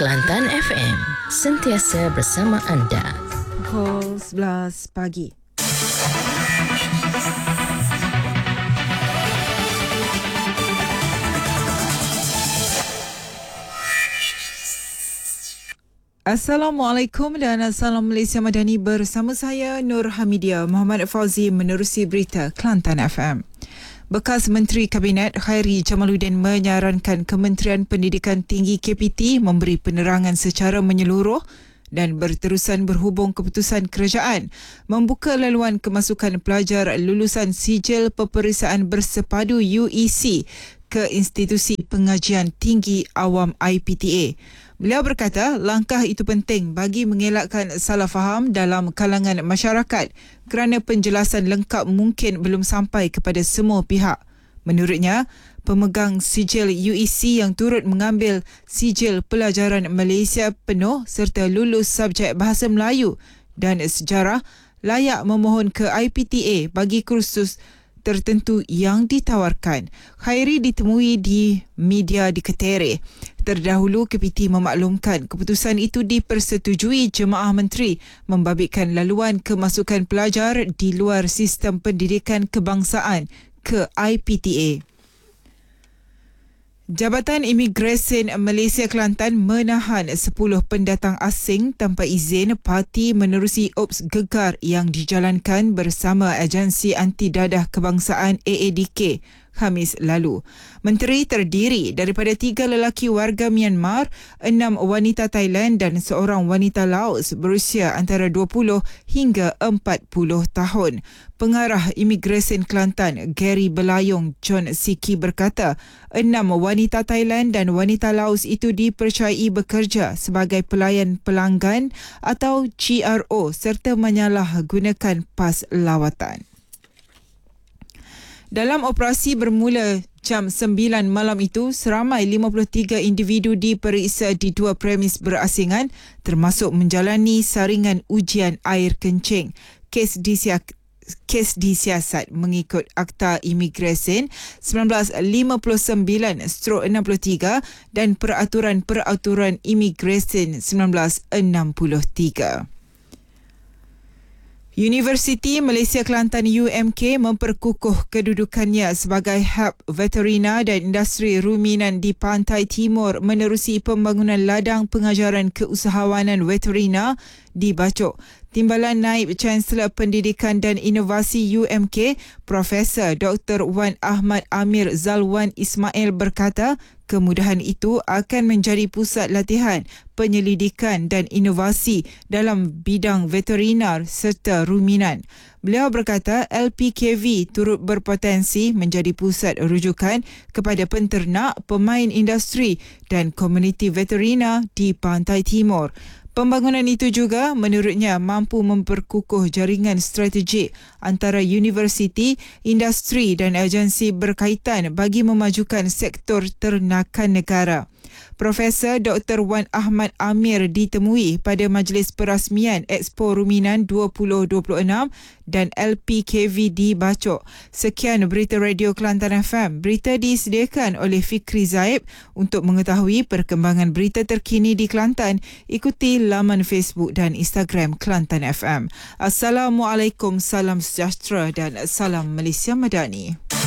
Kelantan FM, sentiasa bersama anda. Pukul 11 pagi. Assalamualaikum dan Assalam Malaysia Madani, bersama saya Nur Hamidia. Muhammad Fauzi menerusi berita Kelantan FM. Bekas Menteri Kabinet Khairi Jamaluddin menyarankan Kementerian Pendidikan Tinggi KPT memberi penerangan secara menyeluruh dan berterusan berhubung keputusan kerajaan membuka laluan kemasukan pelajar lulusan Sijil Peperiksaan Bersepadu UEC ke Institusi Pengajian Tinggi Awam IPTA. Beliau berkata langkah itu penting bagi mengelakkan salah faham dalam kalangan masyarakat kerana penjelasan lengkap mungkin belum sampai kepada semua pihak. Menurutnya, pemegang sijil UEC yang turut mengambil sijil pelajaran Malaysia penuh serta lulus subjek Bahasa Melayu dan Sejarah layak memohon ke IPTA bagi kursus tertentu yang ditawarkan. Khairi ditemui di media di Ketere. Terdahulu, KPT memaklumkan keputusan itu dipersetujui Jemaah Menteri membabitkan laluan kemasukan pelajar di luar sistem pendidikan kebangsaan ke IPTA. Jabatan Imigresen Malaysia Kelantan menahan 10 pendatang asing tanpa izin parti menerusi Ops Gegar yang dijalankan bersama Agensi Anti Dadah Kebangsaan AADK Khamis lalu. Menteri terdiri daripada 3 lelaki warga Myanmar, 6 wanita Thailand dan seorang wanita Laos berusia antara 20 hingga 40 tahun. Pengarah Imigresen Kelantan, Gary Belayong John Siki berkata, 6 wanita Thailand dan wanita Laos itu dipercayai bekerja sebagai pelayan pelanggan atau GRO serta menyalahgunakan pas lawatan. Dalam operasi bermula jam 9 malam itu, seramai 53 individu diperiksa di 2 premis berasingan termasuk menjalani saringan ujian air kencing. Kes disiasat mengikut Akta Imigresen 1959/63 dan Peraturan Imigresen 1963. Universiti Malaysia Kelantan UMK memperkukuh kedudukannya sebagai hub veterina dan industri ruminan di Pantai Timur menerusi pembangunan ladang pengajaran keusahawanan veterina di Bacok. Timbalan Naib Chancellor Pendidikan dan Inovasi UMK, Profesor Dr. Wan Ahmad Amir Zalwan Ismail berkata, kemudahan itu akan menjadi pusat latihan, penyelidikan dan inovasi dalam bidang veterinar serta ruminan. Beliau berkata LPKV turut berpotensi menjadi pusat rujukan kepada penternak, pemain industri dan komuniti veterina di Pantai Timur. Pembangunan itu juga menurutnya mampu memperkukuh jaringan strategik antara universiti, industri dan agensi berkaitan bagi memajukan sektor ternakan negara. Profesor Dr. Wan Ahmad Amir ditemui pada majlis perasmian Expo Ruminan 2026 dan LPKV di Bacok. Sekian berita Radio Kelantan FM. Berita disediakan oleh Fikri Zaib. Untuk mengetahui perkembangan berita terkini di Kelantan, ikuti laman Facebook dan Instagram Kelantan FM. Assalamualaikum, salam sejahtera dan salam Malaysia Madani.